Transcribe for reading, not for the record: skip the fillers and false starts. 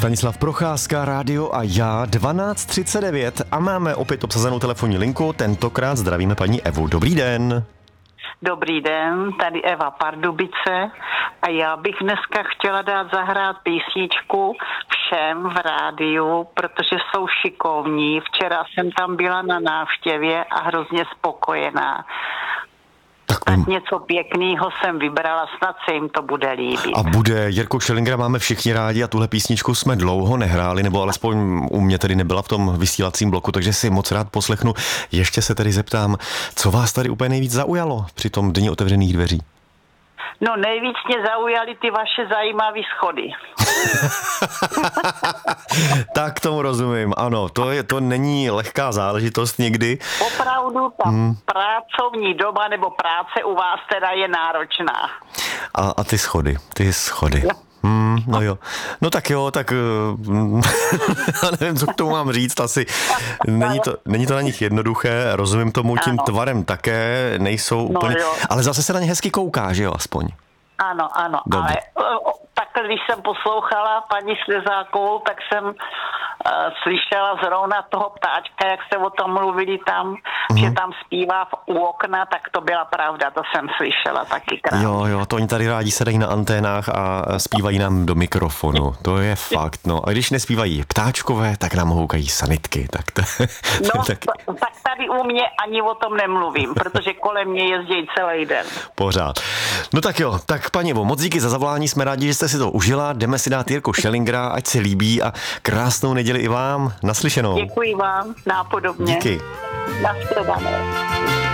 Stanislav Procházka, rádio a já, 12:39 a máme opět obsazenou telefonní linku, tentokrát zdravíme paní Evu. Dobrý den. Dobrý den, tady Eva Pardubice a já bych dneska chtěla dát zahrát písničku všem v rádiu, protože jsou šikovní. Včera jsem tam byla na návštěvě a hrozně spokojená. Tak něco pěkného jsem vybrala, snad se jim to bude líbit. A bude, Jirku Schillingera máme všichni rádi a tuhle písničku jsme dlouho nehráli, nebo alespoň u mě tedy nebyla v tom vysílacím bloku, takže si moc rád poslechnu. Ještě se tedy zeptám, co vás tady úplně nejvíc zaujalo při tom dni otevřených dveří? No nejvíc mě zaujaly ty vaše zajímavé schody. Tak tomu rozumím, ano, to není lehká záležitost někdy. Opravdu ta pracovní doba nebo práce u vás teda je náročná. A ty schody. No jo. No tak jo, tak nevím, co k tomu mám říct, asi není to na nich jednoduché, rozumím tomu, tím tvarem také nejsou úplně, ale zase se na ně hezky kouká, že jo, aspoň. Ano, ale takhle, když jsem poslouchala paní Slezákovou, tak jsem slyšela zrovna toho ptáčka, jak se o tom mluvili tam, že tam zpívá u okna, tak to byla pravda, to jsem slyšela taky krásně. Jo, to oni tady rádi sedají na anténách a zpívají nám do mikrofonu, to je fakt, no. A když nespívají ptáčkové, tak nám houkají sanitky, tak tady u mě ani o tom nemluvím, protože kolem mě jezdí celý den. Pořád. No tak jo, tak paní Evo, moc díky za zavolání, jsme rádi, že jste si to užila, jdeme si dát Jirku Schillingera, ať se líbí a krásnou neděli i vám, naslyšenou. Děkuji vám, nápodobně. Díky. Nashledanou.